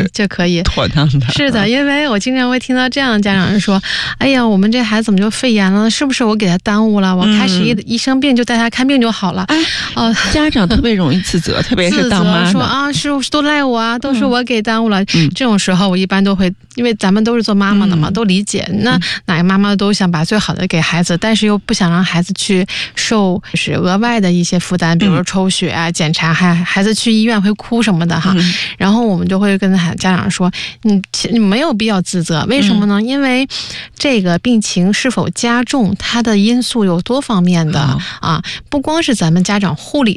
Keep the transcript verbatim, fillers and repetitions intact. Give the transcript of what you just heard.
是就可以妥当的。 是的，因为我经常会听到这样的家长说，哎呀，我们这孩子怎么就肺炎了，是不是我给他耽误了，我开始一、嗯、一生病就带他看病就好了。 哎，哦、呃，家长特别容易自责，特别是当妈的， 说啊，是都赖我啊，都是我给耽误了、 嗯、 这种时候我一般都会，因为咱们都是做妈妈的嘛、嗯、都理解，那哪个妈妈都想把最好的给孩子，但是又不想让孩子去受就是额外的一些负担，比如说抽血啊、检查，还孩子去医院会哭什么的哈、嗯、然后我们就会跟家长说，你你没有必要自责，为什么呢、嗯、因为这个病情是否加重它的因素有多方面的、哦、啊，不光是咱们家长护理